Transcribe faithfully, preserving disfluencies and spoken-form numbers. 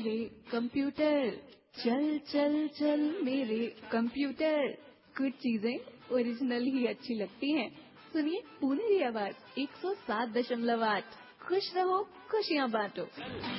मेरे कंप्यूटर, चल चल चल मेरे कंप्यूटर। कुछ चीजें ओरिजिनल ही अच्छी लगती हैं। सुनिए पुनेरी आवाज एक सौ सात दशमलव आठ। खुश रहो, खुशियाँ बांटो।